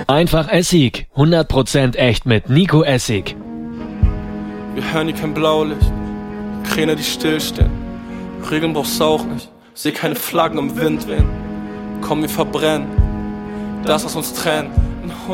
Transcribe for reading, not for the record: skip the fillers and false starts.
Einfach Essig. 100% echt mit Nico Essig. Wir hören hier kein Blaulicht, Kräne, die stillstehen. Regeln brauchst du auch nicht, seh keine Flaggen im Wind wehen. Komm, wir verbrennen das, was uns trennt.